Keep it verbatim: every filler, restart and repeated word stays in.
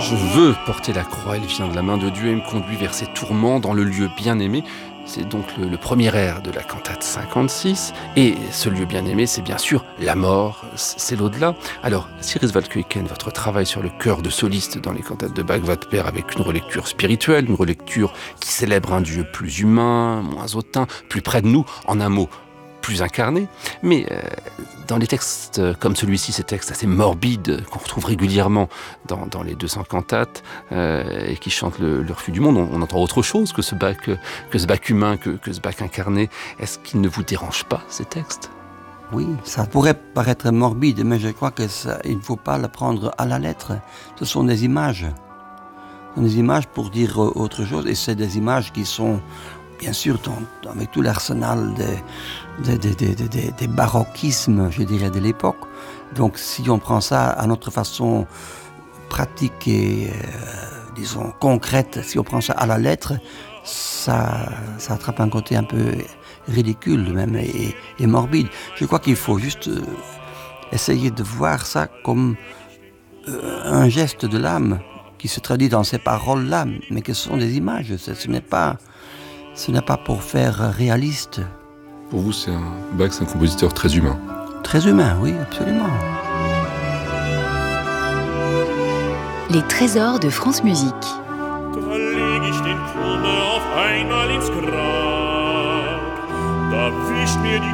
Je veux porter la croix, elle vient de la main de Dieu et me conduit vers ses tourments dans le lieu bien-aimé. C'est donc le, le premier air de la cantate cinquante-six. Et ce lieu bien-aimé, c'est bien sûr la mort, c'est l'au-delà. Alors, Cyrus Waldkeuken, votre travail sur le chœur de soliste dans les cantates de Bach va de pair avec une relecture spirituelle, une relecture qui célèbre un Dieu plus humain, moins hautain, plus près de nous, en un mot, plus incarné. Mais euh, dans les textes comme celui-ci, ces textes assez morbides qu'on retrouve régulièrement dans, dans les deux cents cantates euh, et qui chantent le, le refus du monde, on, on entend autre chose que ce Bach, que ce Bach humain, que, que ce Bach incarné. Est-ce qu'il ne vous dérange pas, ces textes ? Oui, ça pourrait paraître morbide, mais je crois qu'il ne faut pas le prendre à la lettre. Ce sont des images. Ce sont des images pour dire autre chose, et c'est des images qui sont bien sûr, dans, avec tout l'arsenal des, des, des, des, des, des baroquismes, je dirais, de l'époque. Donc, si on prend ça à notre façon pratique et, euh, disons, concrète, si on prend ça à la lettre, ça, ça attrape un côté un peu ridicule même et, et morbide. Je crois qu'il faut juste euh, essayer de voir ça comme euh, un geste de l'âme qui se traduit dans ces paroles-là, mais que ce sont des images. Ce, ce n'est pas... Ce n'est pas pour faire réaliste. Pour vous, c'est un Bach, c'est un compositeur très humain. Très humain, oui, absolument. Les trésors de France Musique. Da leg ich den Kummer auf einmal ins Grab. Da wischt mir die